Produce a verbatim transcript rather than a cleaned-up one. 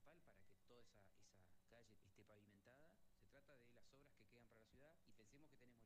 principal para que toda esa, esa calle esté pavimentada. Se trata de las obras que quedan para la ciudad y pensemos que tenemos